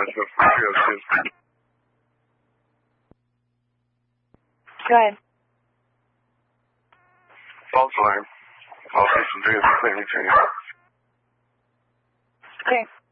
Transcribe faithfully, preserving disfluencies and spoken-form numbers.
management for three oh two. Go ahead. False alarm. All station three is clear, returning. Okay.